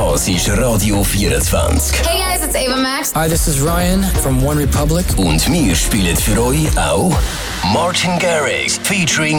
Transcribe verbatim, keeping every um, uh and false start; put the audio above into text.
Das ist Radio vierundzwanzig. Hey guys, it's Ava Max. Hi, this is Ryan from One Republic. Und wir spielen für euch auch Martin Garrix featuring